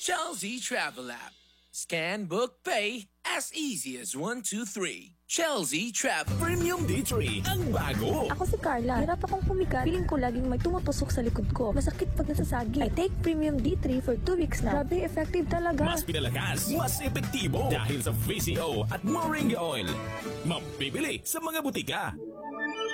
Chelsea Travel App. Scan, book, pay, as easy as 1, 2, 3. Chelsea Travel. Premium D3 ang bago. Ako si Carla. Hirap akong humiga. Feeling ko laging may tumutusok sa likod ko. Masakit pag nasasagi. I take Premium D3 for 2 weeks na. Grabe, effective talaga. Mas pinalakas, mas epektibo dahil sa VCO at Moringa Oil. Mabibili sa mga butika.